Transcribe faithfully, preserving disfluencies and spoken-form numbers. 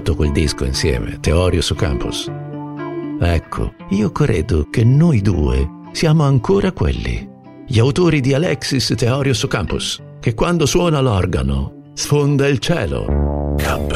fatto quel disco insieme, Teorio su Campus. Ecco, io credo che noi due siamo ancora quelli, gli autori di Alexis Teorio su Campus, che quando suona l'organo sfonda il cielo. K